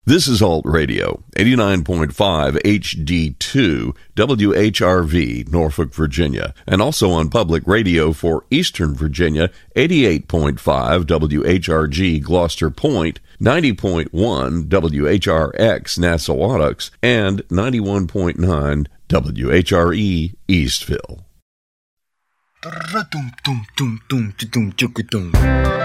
This is Alt Radio, 89.5 HD2, WHRV, Norfolk, Virginia, and also on public radio for Eastern Virginia, 88.5 WHRG, Gloucester Point, 90.1 WHRX, Nassau-Ottocks, and 91.9 WHRE, Eastville.